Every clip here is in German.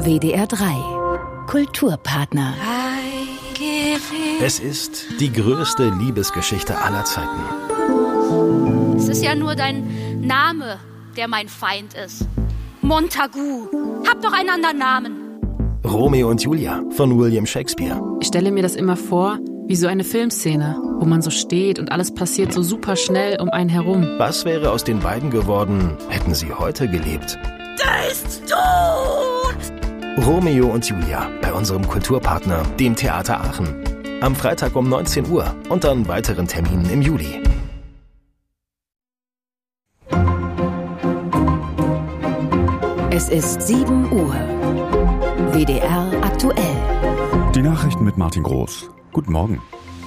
WDR 3 Kulturpartner. Es ist die größte Liebesgeschichte aller Zeiten. Es ist ja nur dein Name, der mein Feind ist. Montagu. Hab doch einen anderen Namen. Romeo und Julia von William Shakespeare. Ich stelle mir das immer vor, wie so eine Filmszene, wo man so steht und alles passiert so super schnell um einen herum. Was wäre aus den beiden geworden, hätten sie heute gelebt? Der ist tot! Romeo und Julia bei unserem Kulturpartner, dem Theater Aachen. Am Freitag um 19 Uhr und an weiteren Terminen im Juli. Es ist 7 Uhr. WDR aktuell. Die Nachrichten mit Martin Groß. Guten Morgen.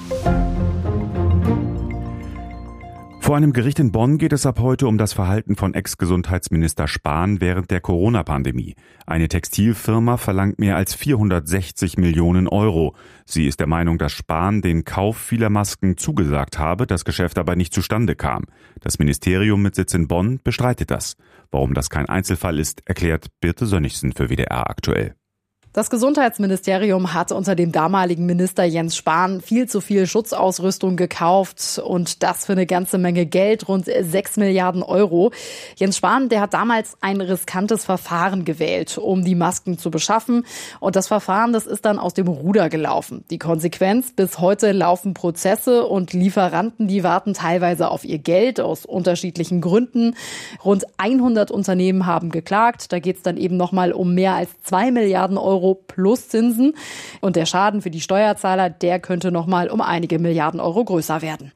Vor einem Gericht in Bonn geht es ab heute um das Verhalten von Ex-Gesundheitsminister Spahn während der Corona-Pandemie. Eine Textilfirma verlangt mehr als 460 Millionen Euro. Sie ist der Meinung, dass Spahn den Kauf vieler Masken zugesagt habe, das Geschäft aber nicht zustande kam. Das Ministerium mit Sitz in Bonn bestreitet das. Warum das kein Einzelfall ist, erklärt Birte Sönnigsen für WDR aktuell. Das Gesundheitsministerium hat unter dem damaligen Minister Jens Spahn viel zu viel Schutzausrüstung gekauft und das für eine ganze Menge Geld, rund 6 Milliarden Euro. Jens Spahn, der hat damals ein riskantes Verfahren gewählt, um die Masken zu beschaffen. Und das Verfahren, das ist dann aus dem Ruder gelaufen. Die Konsequenz, bis heute laufen Prozesse und Lieferanten, die warten teilweise auf ihr Geld aus unterschiedlichen Gründen. Rund 100 Unternehmen haben geklagt. Da geht es dann eben nochmal um mehr als 2 Milliarden Euro plus Zinsen. Und der Schaden für die Steuerzahler, der könnte nochmal um einige Milliarden Euro größer werden.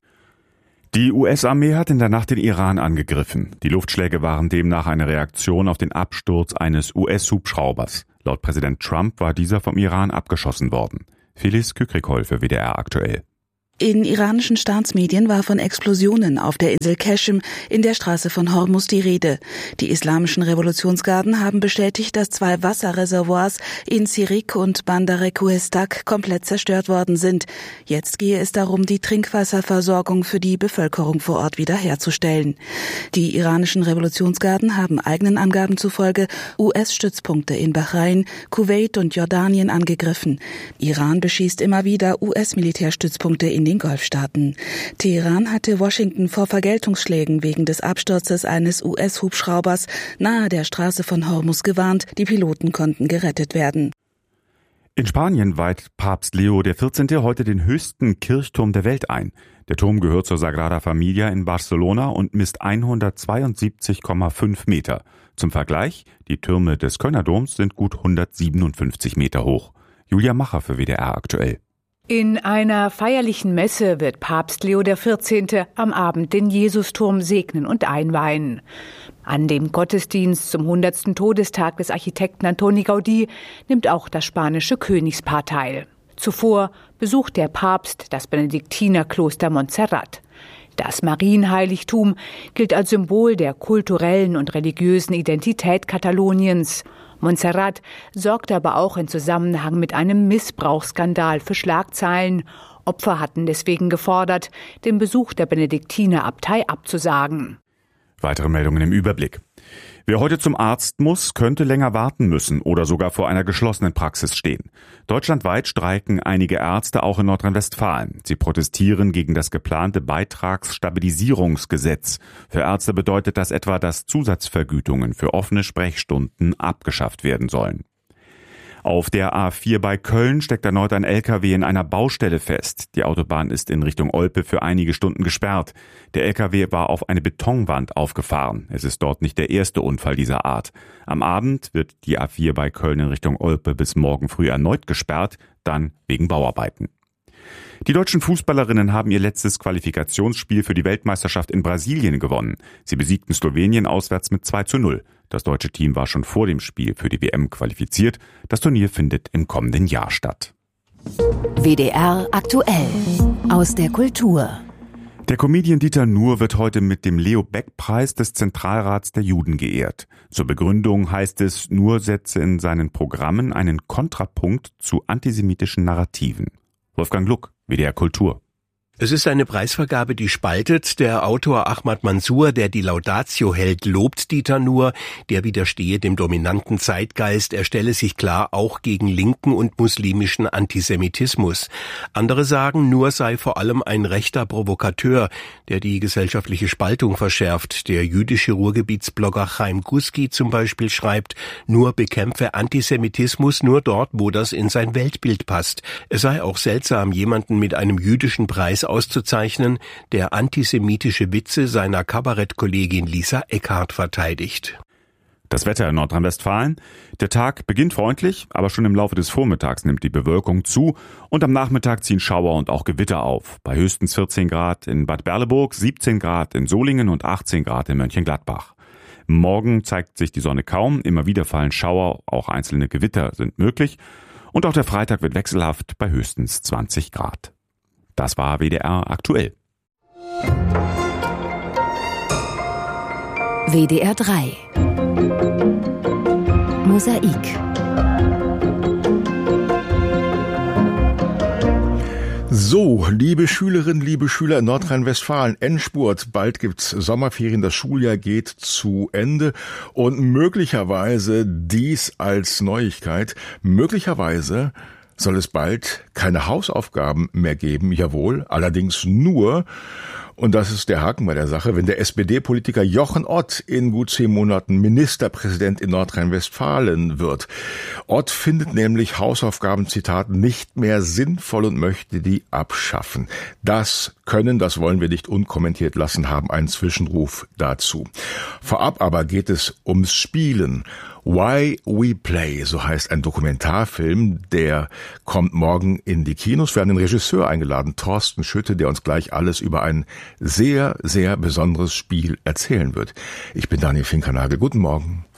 Die US-Armee hat in der Nacht den Iran angegriffen. Die Luftschläge waren demnach eine Reaktion auf den Absturz eines US-Hubschraubers. Laut Präsident Trump war dieser vom Iran abgeschossen worden. Felice Kükrikol für WDR aktuell. In iranischen Staatsmedien war von Explosionen auf der Insel Qeshm in der Straße von Hormuz die Rede. Die islamischen Revolutionsgarden haben bestätigt, dass 2 Wasserreservoirs in Sirik und Bandar Kuhestak komplett zerstört worden sind. Jetzt gehe es darum, die Trinkwasserversorgung für die Bevölkerung vor Ort wiederherzustellen. Die iranischen Revolutionsgarden haben eigenen Angaben zufolge US-Stützpunkte in Bahrain, Kuwait und Jordanien angegriffen. Iran beschießt immer wieder US-Militärstützpunkte in den Golfstaaten. Teheran hatte Washington vor Vergeltungsschlägen wegen des Absturzes eines US-Hubschraubers nahe der Straße von Hormuz gewarnt. Die Piloten konnten gerettet werden. In Spanien weiht Papst Leo XIV. Heute den höchsten Kirchturm der Welt ein. Der Turm gehört zur Sagrada Familia in Barcelona und misst 172,5 Meter. Zum Vergleich, die Türme des Kölner Doms sind gut 157 Meter hoch. Julia Macher für WDR aktuell. In einer feierlichen Messe wird Papst Leo XIV. Am Abend den Jesusturm segnen und einweihen. An dem Gottesdienst zum 100. Todestag des Architekten Antoni Gaudí nimmt auch das spanische Königspaar teil. Zuvor besucht der Papst das Benediktinerkloster Montserrat. Das Marienheiligtum gilt als Symbol der kulturellen und religiösen Identität Kataloniens. Montserrat sorgte aber auch in Zusammenhang mit einem Missbrauchsskandal für Schlagzeilen. Opfer hatten deswegen gefordert, den Besuch der Benediktinerabtei abzusagen. Weitere Meldungen im Überblick. Wer heute zum Arzt muss, könnte länger warten müssen oder sogar vor einer geschlossenen Praxis stehen. Deutschlandweit streiken einige Ärzte auch in Nordrhein-Westfalen. Sie protestieren gegen das geplante Beitragsstabilisierungsgesetz. Für Ärzte bedeutet das etwa, dass Zusatzvergütungen für offene Sprechstunden abgeschafft werden sollen. Auf der A4 bei Köln steckt erneut ein LKW in einer Baustelle fest. Die Autobahn ist in Richtung Olpe für einige Stunden gesperrt. Der LKW war auf eine Betonwand aufgefahren. Es ist dort nicht der erste Unfall dieser Art. Am Abend wird die A4 bei Köln in Richtung Olpe bis morgen früh erneut gesperrt, dann wegen Bauarbeiten. Die deutschen Fußballerinnen haben ihr letztes Qualifikationsspiel für die Weltmeisterschaft in Brasilien gewonnen. Sie besiegten Slowenien auswärts mit 2:0. Das deutsche Team war schon vor dem Spiel für die WM qualifiziert. Das Turnier findet im kommenden Jahr statt. WDR aktuell aus der Kultur. Der Comedian Dieter Nuhr wird heute mit dem Leo-Beck-Preis des Zentralrats der Juden geehrt. Zur Begründung heißt es, Nuhr setze in seinen Programmen einen Kontrapunkt zu antisemitischen Narrativen. Wolfgang Luck, WDR Kultur. Es ist eine Preisvergabe, die spaltet. Der Autor Ahmad Mansour, der die Laudatio hält, lobt Dieter Nuhr. Der widerstehe dem dominanten Zeitgeist. Er stelle sich klar auch gegen linken und muslimischen Antisemitismus. Andere sagen, Nuhr sei vor allem ein rechter Provokateur, der die gesellschaftliche Spaltung verschärft. Der jüdische Ruhrgebietsblogger Chaim Guski zum Beispiel schreibt, Nuhr bekämpfe Antisemitismus nur dort, wo das in sein Weltbild passt. Es sei auch seltsam, jemanden mit einem jüdischen Preis auszuzeichnen, der antisemitische Witze seiner Kabarettkollegin Lisa Eckhardt verteidigt. Das Wetter in Nordrhein-Westfalen. Der Tag beginnt freundlich, aber schon im Laufe des Vormittags nimmt die Bewölkung zu und am Nachmittag ziehen Schauer und auch Gewitter auf. Bei höchstens 14 Grad in Bad Berleburg, 17 Grad in Solingen und 18 Grad in Mönchengladbach. Morgen zeigt sich die Sonne kaum, immer wieder fallen Schauer, auch einzelne Gewitter sind möglich. Und auch der Freitag wird wechselhaft bei höchstens 20 Grad. Das war WDR aktuell. WDR 3 Mosaik. So, liebe Schülerinnen, liebe Schüler in Nordrhein-Westfalen, Endspurt, bald gibt's Sommerferien, das Schuljahr geht zu Ende und möglicherweise dies als Neuigkeit, möglicherweise soll es bald keine Hausaufgaben mehr geben, jawohl, allerdings nur, und das ist der Haken bei der Sache, wenn der SPD-Politiker Jochen Ott in gut 10 Monaten Ministerpräsident in Nordrhein-Westfalen wird. Ott findet nämlich Hausaufgaben, Zitat, nicht mehr sinnvoll und möchte die abschaffen. Das wollen wir nicht unkommentiert lassen, haben einen Zwischenruf dazu. Vorab aber geht es ums Spielen. Why We Play, so heißt ein Dokumentarfilm, der kommt morgen in die Kinos. Wir haben den Regisseur eingeladen, Thorsten Schütte, der uns gleich alles über ein sehr, sehr besonderes Spiel erzählen wird. Ich bin Daniel Finkernagel. Guten Morgen.